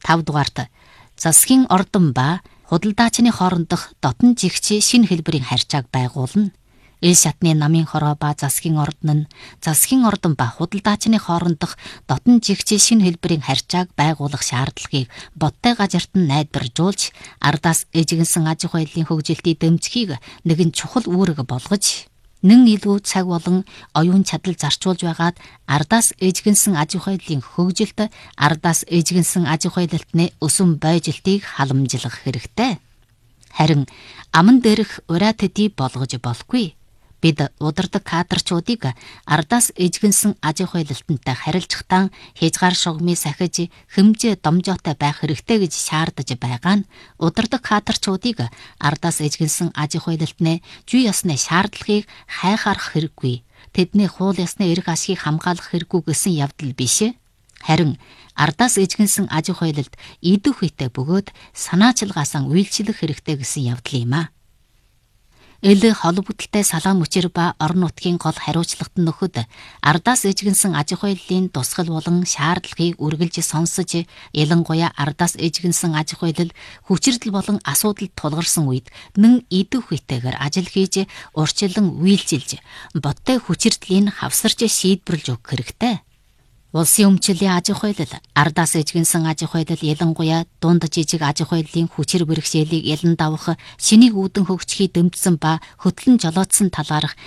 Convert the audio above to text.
5 дугаарт засгийн ордон ба худалдаачны хоорондох дотн жигч шинэ хэлбэрийн харьцааг байгуулна. Ил шатны намын хороо ба засгийн ордон нь засгийн ордон ба худалдаачны хоорондох дотн жигч шинэ хэлбэрийн харьцааг байгуулах шаардлагыг бодтой газарт нь найдваржуулж, ардаас эжигэнсэн аж ахуй байдлын хөгжилтийн дэмжихийг нэгэн чухал үүрэг болгож, нэн илүү цаг болон оюун чадал зарчуулж байгаад ардаас эжигэнсэн аж ахуй байдлын хөгжилт, ардаас эжигэнсэн аж ахуй байдлын өсөм байжилтыг халамжлах хэрэгтэй. Харин аман дээрх ураа төдий болгож болохгүй. Бид удирдаг кадрчуудыг ардаас эжигэнсэн аж ахуй байлтантай харилцахтаа хязгаар шугамыг сахиж хэмжээ домжоотой байх хэрэгтэй гэж шаардаж байгаа нь удирдаг кадрчуудыг ардаас эжигэнсэн аж ахуй байлтны зүй ёсны шаардлагыг хайхаарах хэрэггүй. Тэдний хууль ёсны эрх ашгийг хамгаалах хэрэггүй гэсэн явдал биш. Харин ардаас эжигэнсэн аж ахуй байлт идэх үедээ бөгөөд санаачилгаасан үйлчлэх хэрэгтэй гэсэн явдал юм а. Ил холбогдолтой салаан мөчир ба орон нутгийн гол хариуцлагад нөхөд ардаас эжигэнсэн аж ахуй байдлын тусгал болон шаардлагыг үргэлж сонсож, ялангуяа ардаас эжигэнсэн аж ахуй байдал хүчирдэл болон асуудалд тулгарсан үед нэн идэх үетэйгээр ажил хийж, урьдчилан үйлчилж, бодтой хүчирдлийг хавсарч шийдвэрлэж өгөх хэрэгтэй. Улсын өмчлөлийн аж ахуй байдал, ардаас эжигэнсэн аж ахуй байдал ялангуяа дунд жижиг аж ахуй байдлын хүчир бэрхшээлийг ялан давах, шинийг үүдэн хөгжихийг дэмжсэн ба хөтлөн жолоодсон талаарх